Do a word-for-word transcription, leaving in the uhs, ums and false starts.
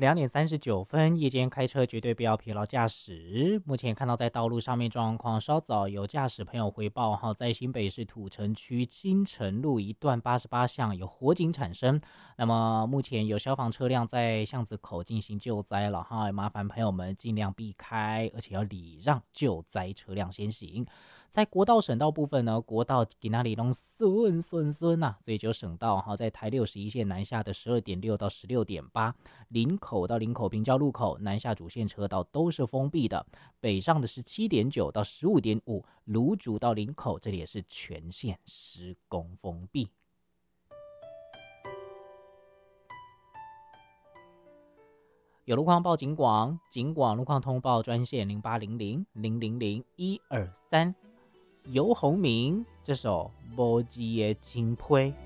两点三十九分，夜间开车绝对不要疲劳驾驶。目前看到在道路上面状况稍早，有驾驶朋友回报哈，在新北市土城区金城路一段八十八巷有火警产生。那么目前有消防车辆在巷子口进行救灾了哈，麻烦朋友们尽量避开，而且要礼让救灾车辆先行。在国道省道部分呢，国道给那里弄顺顺顺呐，所以就省道哈，在台六十一线南下的十二点六到十六点八，林口到林口平交路口南下主线车道都是封闭的，北上的是七点九到十五点五，芦竹到林口这里也是全线施工封闭。有路况报警广，警广路况通报专线零八零零零零零一二三。游鸿明这首《无字的情批》